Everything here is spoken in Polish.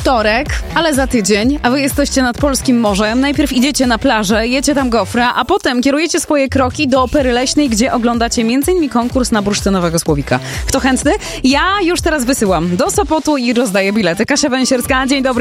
wtorek, ale za tydzień, a wy jesteście nad polskim morzem. Najpierw idziecie na plażę, jecie tam gofra, a potem kierujecie swoje kroki do Opery Leśnej, gdzie oglądacie m.in. konkurs na bursztynowego słowika. Kto chętny? Ja już teraz wysyłam do Sopotu i rozdaję bilety. Kasia Węsierska, dzień dobry.